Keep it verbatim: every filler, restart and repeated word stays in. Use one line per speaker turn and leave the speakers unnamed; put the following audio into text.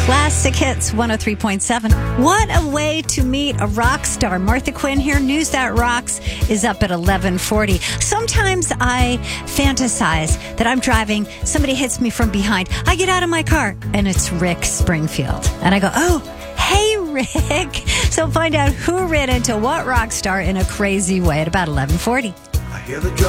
Classic Hits one oh three point seven. What a way to meet a rock star. Martha Quinn here. News That Rocks is up at eleven forty. Sometimes I fantasize that I'm driving, somebody hits me from behind. I get out of my car, and it's Rick Springfield. And I go, oh, hey, Rick. So find out who ran into what rock star in a crazy way at about eleven forty.
I hear the drum.